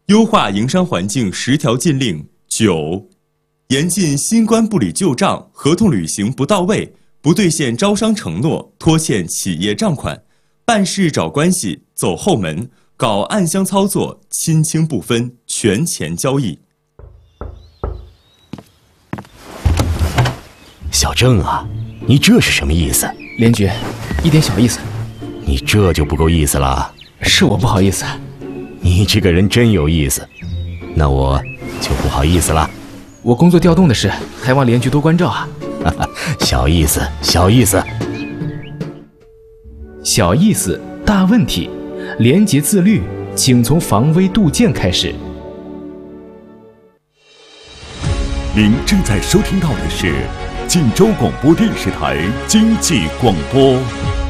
优化营商环境10条禁令9，严禁新冠不理旧账、合同履行不到位、不兑现招商承诺、拖欠企业账款、办事找关系、走后门、搞暗箱操作、亲轻不分、权钱交易。 小郑啊，你这是什么意思？ 连局，一点小意思。 你这就不够意思了。 是我不好意思。 你这个人真有意思，那我就不好意思了。 我工作调动的事，还望连局多关照啊。 小意思，小意思。 小意思，大问题。廉洁自律，请从防微杜渐开始。 您正在收听到的是晋州广播电视台经济广播。